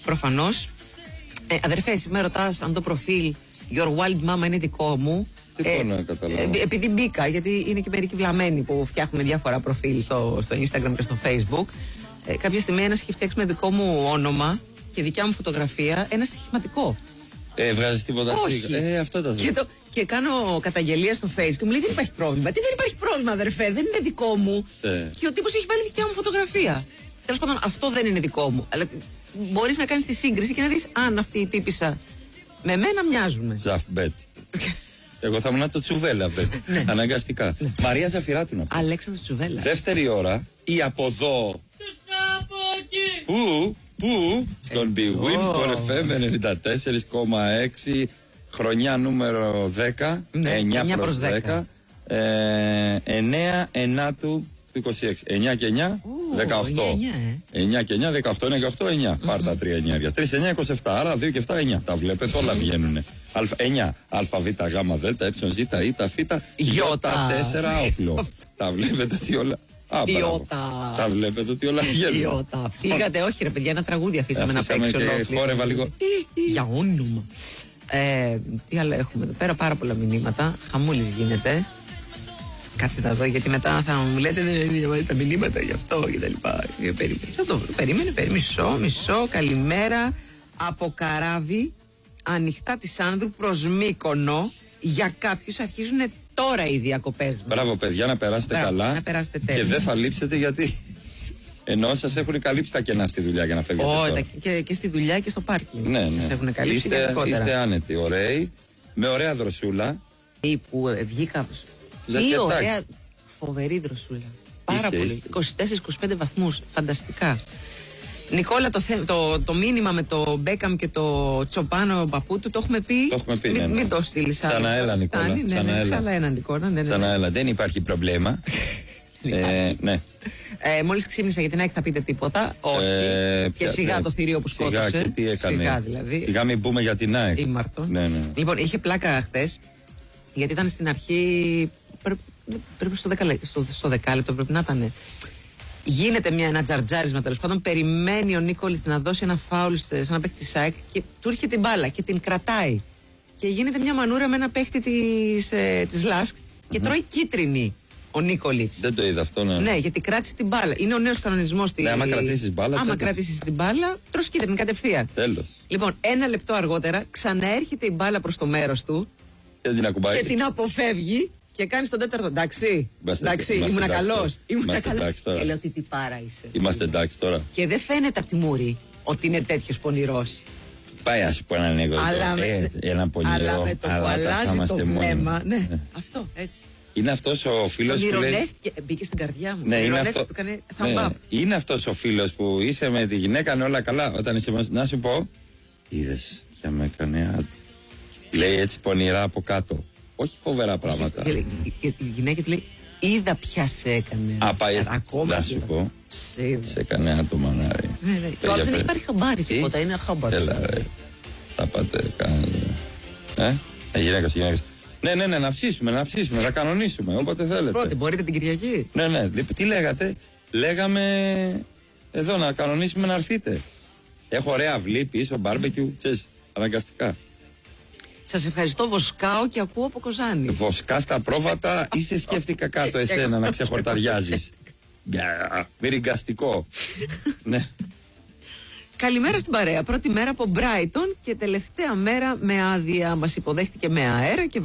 προφανώς. Αδερφέ, εσύ με ρωτάς αν το προφίλ Your Wild Mama είναι δικό μου. Επειδή μπήκα, γιατί είναι και μερικοί βλαμμένοι που φτιάχνουν διάφορα προφίλ στο Instagram και στο Facebook. Κάποια στιγμή ένας είχε φτιάξει με δικό μου όνομα και δικιά μου φωτογραφία ένα στοιχηματικό. Βγάζεις τίποτα? Όχι. Αυτό τα θέλω. Και κάνω καταγγελία στο Facebook και μου λέει: δεν υπάρχει πρόβλημα. Τι δεν υπάρχει πρόβλημα, αδερφέ, δεν είναι δικό μου. Και ο τύπος έχει βάλει δικιά μου φωτογραφία. Τέλος πάντων, αυτό δεν είναι δικό μου. Αλλά μπορείς να κάνεις τη σύγκριση και να δεις αν αυτή η τύπισσα με μένα μοιάζουμε. Ζαφμπέτ. Εγώ θα ήμουν το Τσουβέλα, ναι. Αναγκαστικά. Ναι. Μαρία Ζαφυράτου να πω. Αλέξανδρος Τσουβέλα. Δεύτερη ώρα, η από εδώ. Πού? Στον Big Wins, στον FM 94,6, χρονιά νούμερο 10, ναι, 9 προς 10, 9 ενάτου του 26. 9 και 9, 18. 9 και 9, 18, 1 και 8, 9. Πάρ' τα 3 εννιάρια. 3, 9, 27. Άρα 2 και 7, 9. Τα βλέπετε, όλα βγαίνουνε. 9. Α, Β, Γ, Δ, Ε, Ζ, Ι, Φ, Ι, 4, όπλο. Τα βλέπετε ότι όλα. Τα βλέπετε ότι όλα βγαίνουν. Φύγατε, όχι ρε παιδιά, ένα τραγούδι αφήσαμε να παίξει ολόκληρο. Χόρευα λίγο. Για όνομα. Τι άλλο έχουμε εδώ πέρα, πάρα πολλά μηνύματα. Χαμούλης γίνεται. Κάτσε να δω, γιατί μετά θα μου λέτε δεν διαβάζει τα μηνύματα γι' αυτό και τα λοιπά. Θα το βρω. Περίμενε. Μισό. Καλημέρα από Καράβι, ανοιχτά της Άνδρου προς Μύκονο. Για κάποιους αρχίζουν τώρα οι διακοπές μας. Μπράβο παιδιά, να περάσετε καλά. Να περάσετε και δεν θα λείψετε, γιατί ενώ σας έχουν καλύψει τα κενά στη δουλειά για να φεύγετε. Όχι, και στη δουλειά και στο πάρκινγκ. Ναι. Σας έχουν καλύψει. Είστε άνετοι, ωραίοι, με ωραία δροσούλα. Ή που βγήκα. Τι ωραία, φοβερή δροσούλα. Πάρα πολύ. 24-25 βαθμούς. Φανταστικά. Νικόλα, το μήνυμα με το Μπέκαμ και το Τσοπάνο παππού του το έχουμε πει. Μην το στείλεις. Ξαναέλα, Νικόλα. Ξαναέλα, Νικόλα. Ξαναέλα, δεν υπάρχει πρόβλημα. Ναι. Μόλις ξύπνησα για την ΑΕΚ θα πείτε τίποτα. Όχι. Και σιγά το θηρίο που σκότωσε. Σιγά και τι έκανε. Σιγά δηλαδή. Σιγά μην πούμε για την ΑΕΚ. Ναι. Λοιπόν, είχε πλάκα χθες, γιατί ήταν στην αρχή. Πρέπει στο δεκάλεπτο πρέπει να ήταν. Γίνεται ένα τζαρτζάρισμα, τέλος πάντων. Περιμένει ο Νίκολης να δώσει ένα φάουλ σε ένα παίκτη της ΑΕΚ και του έρχεται την μπάλα και την κρατάει. Και γίνεται μια μανούρα με ένα παίκτη της ΛΑΣΚ και τρώει κίτρινη ο Νίκολης. Δεν το είδα αυτό, ναι. Ναι, γιατί κράτησε την μπάλα. Είναι ο νέος κανονισμός. Ναι, άμα κρατήσεις την μπάλα, τρως κίτρινη κατευθείαν. Τέλος. Λοιπόν, ένα λεπτό αργότερα ξαναέρχεται η μπάλα προς το μέρος του και την αποφεύγει. Και κάνει τον τέταρτο, εντάξει. Ήμουν καλός. Και λέω τι πάρα είσαι. Είμαστε εντάξει τώρα. Και δεν φαίνεται από τη μούρη ότι είναι τέτοιος πονηρός. Πάει να σου πω έναν εγώ. Ένα πονηρό. Αλλά με το που αλλάζει το βλέμμα. Ναι, αυτό έτσι. Είναι αυτός ο φίλος που λέει. Μπήκε στην καρδιά μου. Ναι, είναι αυτός ο φίλος που είσαι με τη γυναίκα, είναι όλα καλά. Όταν είσαι μαζί, να σου πω. Είδες, για με έκανε άτι. Λέει έτσι πονηρά από κάτω. Όχι φοβερά πράγματα. Και η γυναίκα του λέει: είδα πια σε έκανε. Ακόμα. Να σου πω. Σε έκανε άτομα να ρει. Το άλλο δεν έχει πάρει χαμπάρι τίποτα. Είναι χαμπάρι. Έλα ρε. Τα πάτε. Γυναίκα. Ναι, να ψήσουμε, να κανονίσουμε. Όποτε θέλετε. Πρώτη, μπορείτε την Κυριακή. Ναι. Τι λέγατε? Λέγαμε εδώ να κανονίσουμε να έρθείτε. Έχω ωραία αυλή πίσω, μπάρμπεκιου. Αναγκαστικά. Σας ευχαριστώ, βοσκάω και ακούω από Κοζάνη. Βοσκά στα πρόβατα ή σε σκέφτηκα κάτω εσένα να ξεχορταριάζεις? Μυριγκαστικό. Ναι. Καλημέρα στην παρέα. Πρώτη μέρα από Μπράιτον και τελευταία μέρα με άδεια. Μας υποδέχτηκε με αέρα και